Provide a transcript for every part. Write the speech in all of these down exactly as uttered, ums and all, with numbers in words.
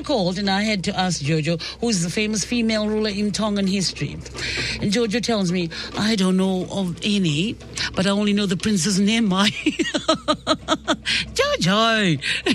called and I had to ask Jojo, who is the famous female ruler in Tongan history. And Jojo tells me, I don't know of any, but I only know the Princess Nemai. Jojo!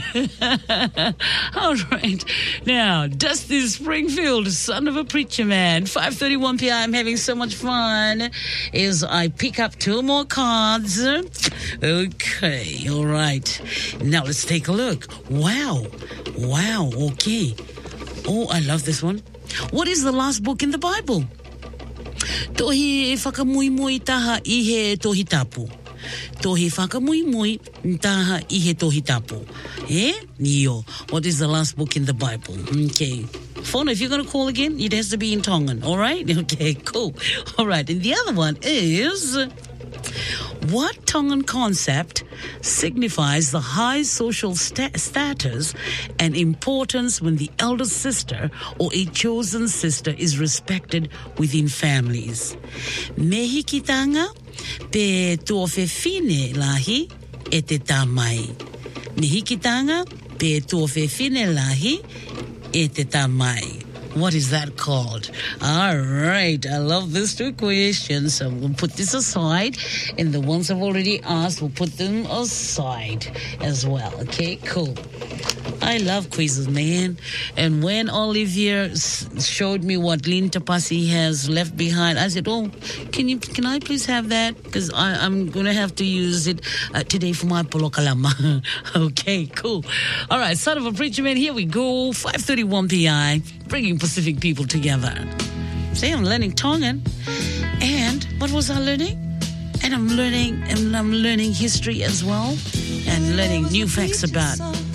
All right. Now, Dusty Springfield, son of a preacher man. five thirty-one p.m. I'm having so much fun as I pick up two more cards. Okay, all right. Now let's take a look. Wow. Wow, okay. Oh, I love this one. What is the last book in the Bible? Tohi whakamuimui taha ihe tohi tapu. Tohi whakamuimui taha ihe tohi tapu. Eh? Nio. What is the last book in the Bible? Okay. Phone, if you're going to call again, it has to be in Tongan. All right? Okay, cool. All right. And the other one is... What Tongan concept signifies the high social sta- status and importance when the elder sister or a chosen sister is respected within families? Mehikitanga pe tuofefine lahi e te tamai. Mehikitanga pe tuofefine lahi e te tamai. What is that called? All right. I love these two questions. So we'll put this aside. And the ones I've already asked, we'll put them aside as well. Okay, cool. I love quizzes, man. And when Olivia s- showed me what Linta Pasi has left behind, I said, oh, can you, can I please have that? Because I'm going to have to use it uh, today for my polokalama. Okay, cool. All right, son of a preacher man, here we go. five thirty-one p.m. Bringing Pacific people together. See, I'm learning Tongan. And what was I learning? And I'm learning, and I'm learning history as well. And learning new facts about